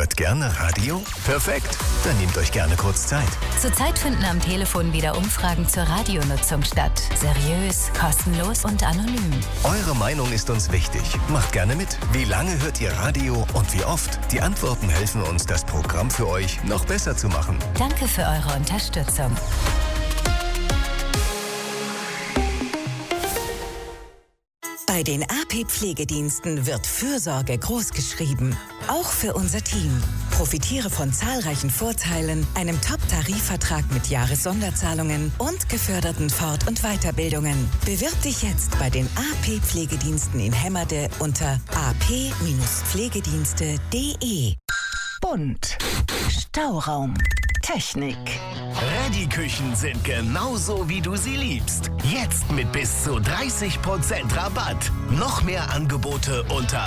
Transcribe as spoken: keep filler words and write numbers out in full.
Hört gerne Radio? Perfekt, dann nehmt euch gerne kurz Zeit. Zurzeit finden am Telefon wieder Umfragen zur Radionutzung statt. Seriös, kostenlos und anonym. Eure Meinung ist uns wichtig. Macht gerne mit. Wie lange hört ihr Radio und wie oft? Die Antworten helfen uns, das Programm für euch noch besser zu machen. Danke für eure Unterstützung. Bei den A P Pflegediensten wird Fürsorge großgeschrieben. Auch für unser Team. Profitiere von zahlreichen Vorteilen, einem Top-Tarifvertrag mit Jahressonderzahlungen und geförderten Fort- und Weiterbildungen. Bewirb dich jetzt bei den A P Pflegediensten in Hemmerde unter a p Pflegedienste punkt de. Bunt. Stauraum. Technik. Ready-Küchen sind genauso, wie du sie liebst. Jetzt mit bis zu dreißig Prozent Rabatt. Noch mehr Angebote unter